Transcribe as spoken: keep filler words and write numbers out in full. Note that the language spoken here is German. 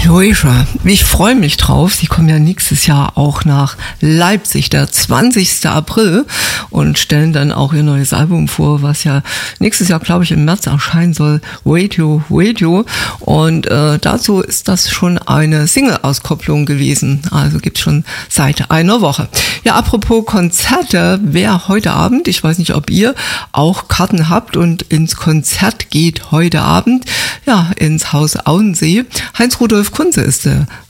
Joisha, ich freue mich drauf. Sie kommen ja nächstes Jahr auch nach Leipzig, der zwanzigsten April, und stellen dann auch ihr neues Album vor, was ja nächstes Jahr, glaube ich, im März erscheinen soll, Radio, Radio. Und äh, dazu ist das schon eine Single-Auskopplung gewesen. Also gibt's schon seit einer Woche. Ja, apropos Konzerte, wer heute Abend, ich weiß nicht, ob ihr auch Karten habt und ins Konzert geht heute Abend, ja, ins Haus Auensee. Heinz Rudolf Kunze ist der